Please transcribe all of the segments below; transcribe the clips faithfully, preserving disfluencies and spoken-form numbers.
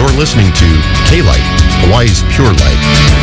You're listening to K-Light, Hawaii's Pure Light.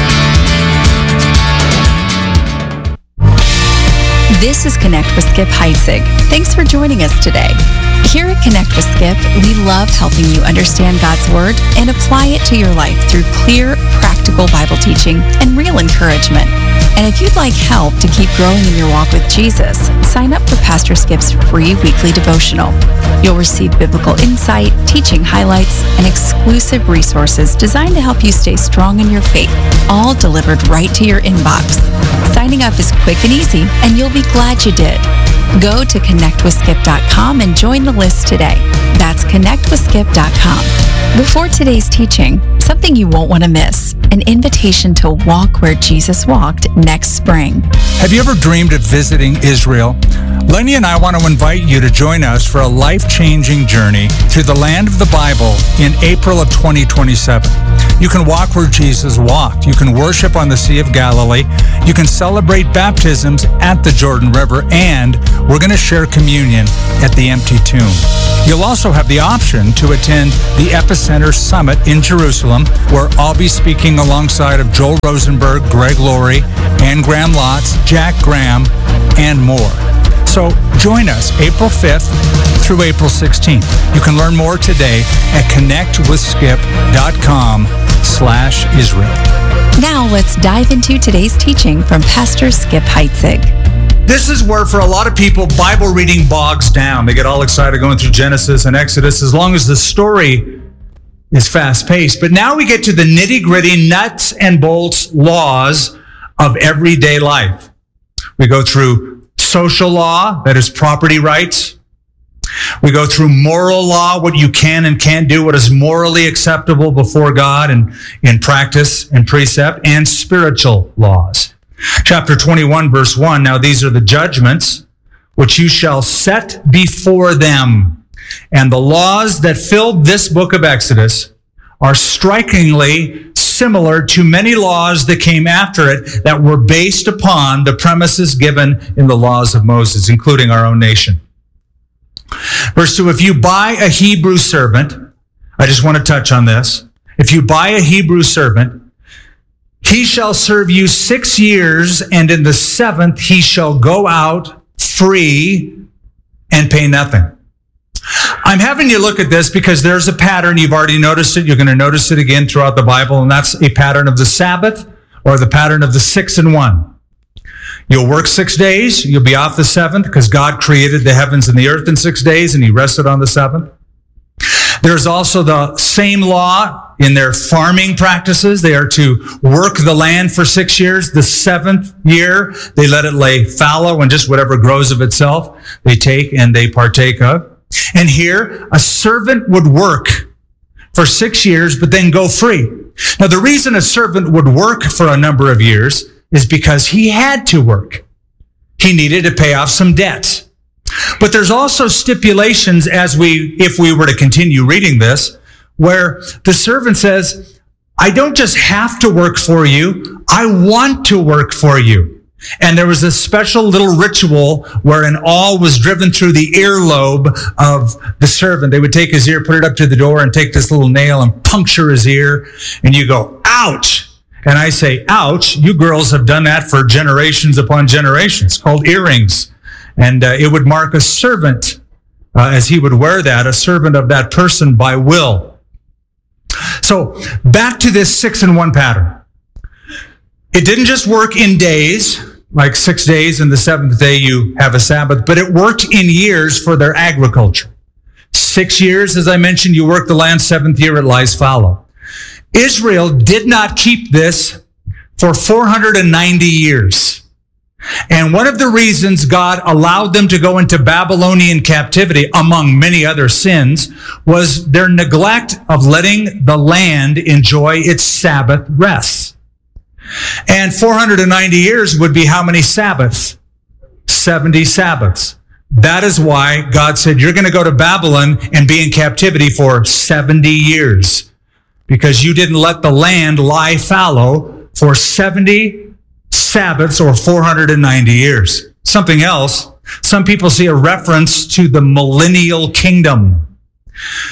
This is Connect with Skip Heitzig. Thanks for joining us today. Here at Connect with Skip, we love helping you understand God's Word and apply it to your life through clear, practical Bible teaching and real encouragement. And if you'd like help to keep growing in your walk with Jesus, sign up for Pastor Skip's free weekly devotional. You'll receive biblical insight, teaching highlights, and exclusive resources designed to help you stay strong in your faith, all delivered right to your inbox. Signing up is quick and easy, and you'll be glad you did. Go to connect with skip dot com and join the list today. That's connect with skip dot com. Before today's teaching, something you won't want to miss, an invitation to walk where Jesus walked next spring. Have you ever dreamed of visiting Israel? Lenny and I want to invite you to join us for a life-changing journey to the land of the Bible in April of twenty twenty-seven. You can walk where Jesus walked. You can worship on the Sea of Galilee. You can celebrate baptisms at the Jordan River, and we're going to share communion at the empty tomb. You'll also have the option to attend the Epicenter Summit in Jerusalem, where I'll be speaking alongside of Joel Rosenberg, Greg Laurie, Ann Graham Lotz, Jack Graham, and more. So join us April fifth through April sixteenth. You can learn more today at connect with skip dot com slash Israel. Now let's dive into today's teaching from Pastor Skip Heitzig. This is where, for a lot of people, Bible reading bogs down. They get all excited going through Genesis and Exodus as long as the story is fast-paced. But now we get to the nitty-gritty, nuts and bolts laws of everyday life. We go through social law, that is property rights. We go through moral law, what you can and can't do, what is morally acceptable before God and in practice and precept, and spiritual laws. Chapter twenty-one, verse one, now these are the judgments which you shall set before them. And the laws that filled this book of Exodus are strikingly similar to many laws that came after it that were based upon the premises given in the laws of Moses, including our own nation. Verse two, if you buy a Hebrew servant, I just want to touch on this. If you buy a Hebrew servant, he shall serve you six years, and in the seventh he shall go out free and pay nothing. I'm having you look at this because there's a pattern. You've already noticed it. You're going to notice it again throughout the Bible, and that's a pattern of the Sabbath or the pattern of the six and one. You'll work six days. You'll be off the seventh because God created the heavens and the earth in six days, and he rested on the seventh. There's also the same law in their farming practices. They are to work the land for six years. The seventh year, they let it lay fallow, and just whatever grows of itself, they take and they partake of. And here, a servant would work for six years, but then go free. Now, the reason a servant would work for a number of years is because he had to work. He needed to pay off some debts. But there's also stipulations as we, if we were to continue reading this, where the servant says, I don't just have to work for you, I want to work for you. And there was a special little ritual where an awl was driven through the earlobe of the servant. They would take his ear, put it up to the door, and take this little nail and puncture his ear. And you go, ouch! And I say, ouch, you girls have done that for generations upon generations, called earrings. And uh, it would mark a servant, uh, as he would wear that, a servant of that person by will. So back to this six and one pattern. It didn't just work in days, like six days, and the seventh day you have a Sabbath, but it worked in years for their agriculture. Six years, as I mentioned, you work the land, seventh year it lies fallow. Israel did not keep this for four hundred ninety years. And one of the reasons God allowed them to go into Babylonian captivity, among many other sins, was their neglect of letting the land enjoy its Sabbath rest. And four hundred ninety years would be how many Sabbaths? seventy Sabbaths. That is why God said, you're going to go to Babylon and be in captivity for seventy years. Because you didn't let the land lie fallow for seventy Sabbaths or four hundred ninety years. Something else, some people see a reference to the millennial kingdom.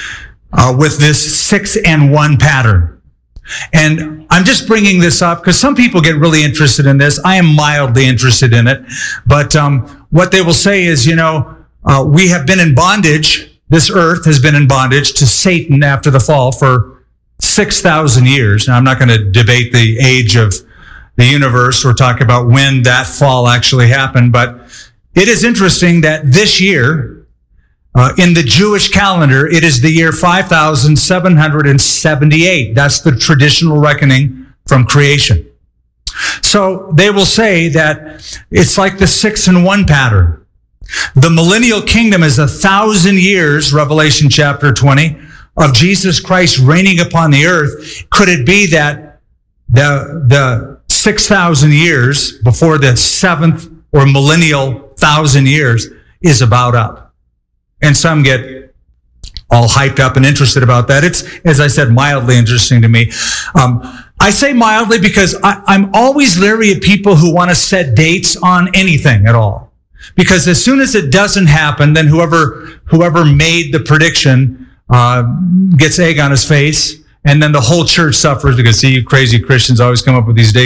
uh, with this six and one pattern. And I'm just bringing this up because some people get really interested in this. I am mildly interested in it. But um, what they will say is, you know, uh, we have been in bondage. This earth has been in bondage to Satan after the fall for six thousand years. Now, I'm not going to debate the age of the universe or talk about when that fall actually happened. But it is interesting that this year, uh, in the Jewish calendar, it is the year five thousand seven hundred seventy-eight. That's the traditional reckoning from creation. So they will say that it's like the six and one pattern. The millennial kingdom is a thousand years, Revelation chapter twenty, of Jesus Christ reigning upon the earth. Could it be that the, the six thousand years before the seventh or millennial thousand years is about up? And some get all hyped up and interested about that. It's, as I said, mildly interesting to me. Um, I say mildly because I, I'm always leery of people who want to set dates on anything at all. Because as soon as it doesn't happen, then whoever whoever made the prediction uh, gets egg on his face, and then the whole church suffers because, see, you crazy Christians always come up with these dates.